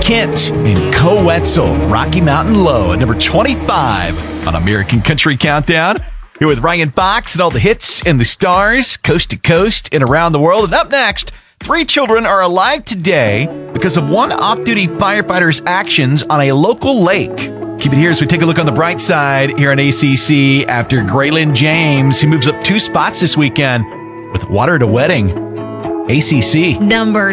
Kent and Co Wetzel, Rocky Mountain Low at number 25 on American Country Countdown. Here with Ryan Fox and all the hits and the stars, coast to coast and around the world. And up next, 3 children are alive today because of one off-duty firefighter's actions on a local lake. Keep it here as we take a look on the bright side here on ACC after Graylin James, who moves up 2 spots this weekend with Water at a Wedding. ACC. Number